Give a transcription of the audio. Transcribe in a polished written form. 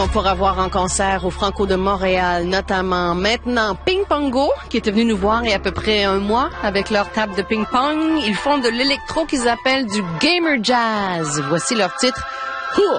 Pour avoir en concert au Franco de Montréal, notamment maintenant Ping Pongo, qui était venu nous voir il y a à peu près un mois avec leur table de ping-pong. Ils font de l'électro qu'ils appellent du gamer jazz. Voici leur titre, Who?